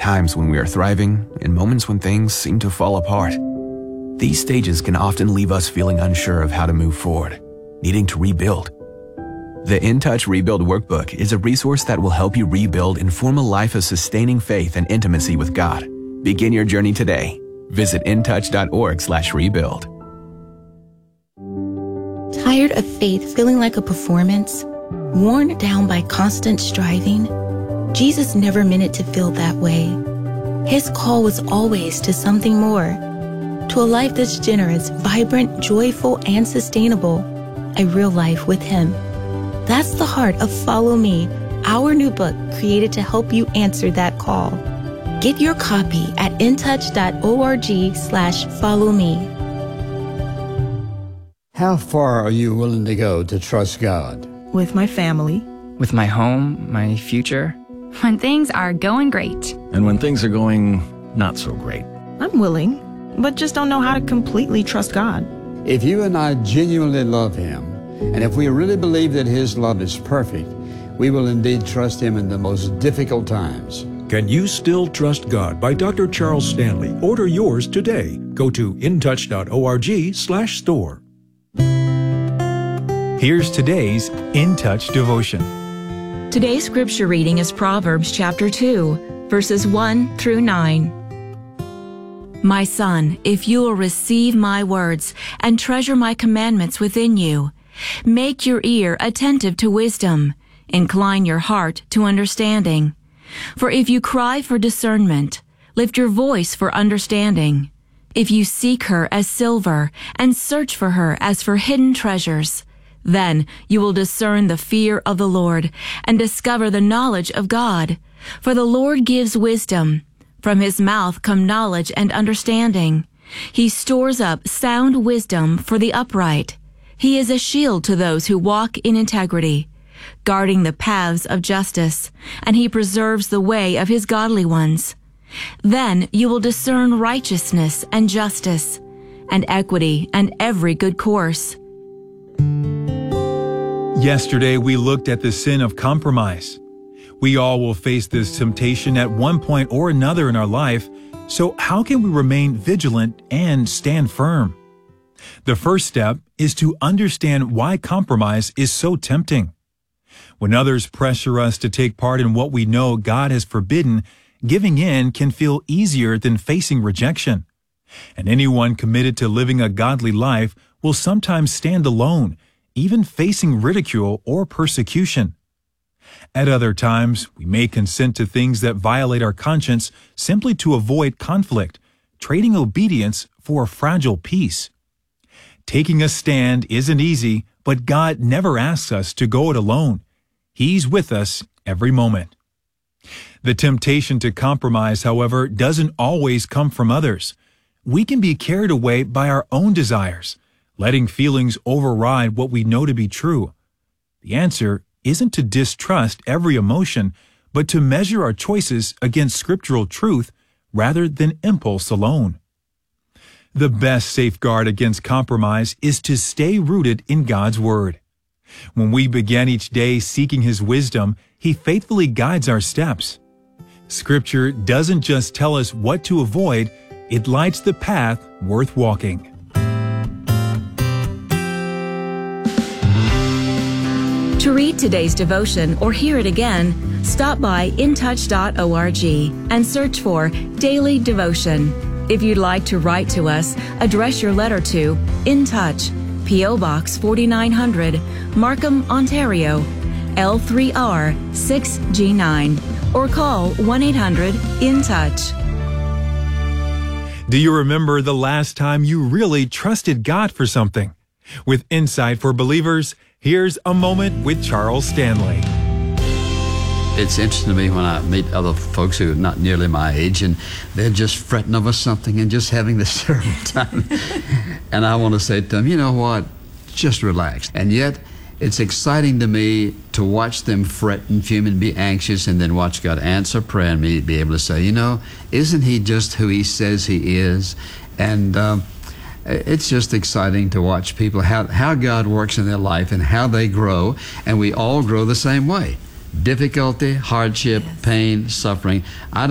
times when we are thriving and moments when things seem to fall apart. These stages can often leave us feeling unsure of how to move forward, needing to rebuild. The In Touch Rebuild Workbook is a resource that will help you rebuild and form a life of sustaining faith and intimacy with God. Begin your journey today. Visit intouch.org/rebuild. Tired of faith feeling like a performance? Worn down by constant striving? Jesus never meant it to feel that way. His call was always to something more, to a life that's generous, vibrant, joyful, and sustainable, a real life with Him. That's the heart of Follow Me, our new book created to help you answer that call. Get your copy at intouch.org/followme. How far are you willing to go to trust God? With my family. With my home, my future. When things are going great. And when things are going not so great. I'm willing, but just don't know how to completely trust God. If you and I genuinely love Him, and if we really believe that His love is perfect, we will indeed trust Him in the most difficult times. Can You Still Trust God by Dr. Charles Stanley. Order yours today. Go to intouch.org/store. Here's today's In Touch devotion. Today's scripture reading is Proverbs chapter 2, verses 1 through 9. My son, if you will receive my words and treasure my commandments within you, make your ear attentive to wisdom, incline your heart to understanding. For if you cry for discernment, lift your voice for understanding. If you seek her as silver and search for her as for hidden treasures, then you will discern the fear of the Lord and discover the knowledge of God. For the Lord gives wisdom. From His mouth come knowledge and understanding. He stores up sound wisdom for the upright. He is a shield to those who walk in integrity, guarding the paths of justice, and He preserves the way of His godly ones. Then you will discern righteousness and justice, and equity and every good course. Yesterday, we looked at the sin of compromise. We all will face this temptation at one point or another in our life, so how can we remain vigilant and stand firm? The first step is to understand why compromise is so tempting. When others pressure us to take part in what we know God has forbidden, giving in can feel easier than facing rejection. And anyone committed to living a godly life will sometimes stand alone, even facing ridicule or persecution. At other times, we may consent to things that violate our conscience simply to avoid conflict, trading obedience for a fragile peace. Taking a stand isn't easy, but God never asks us to go it alone. He's with us every moment. The temptation to compromise, however, doesn't always come from others. We can be carried away by our own desires, letting feelings override what we know to be true. The answer isn't to distrust every emotion, but to measure our choices against scriptural truth rather than impulse alone. The best safeguard against compromise is to stay rooted in God's Word. When we begin each day seeking His wisdom, He faithfully guides our steps. Scripture doesn't just tell us what to avoid, it lights the path worth walking. To read today's devotion or hear it again, stop by intouch.org and search for Daily Devotion. If you'd like to write to us, address your letter to In Touch, P.O. Box 4900, Markham, Ontario, L3R 6G9, or call 1-800-IN-TOUCH. Do you remember the last time you really trusted God for something? With Insight for Believers, here's a moment with Charles Stanley. It's interesting to me when I meet other folks who are not nearly my age, and they're just fretting over something and just having this terrible time. And I want to say to them, you know what? Just relax. And yet, it's exciting to me to watch them fret and fume and be anxious, and then watch God answer prayer and me be able to say, you know, isn't He just who He says He is? And it's just exciting to watch people, how God works in their life and how they grow, and we all grow the same way. Difficulty, hardship, pain, suffering.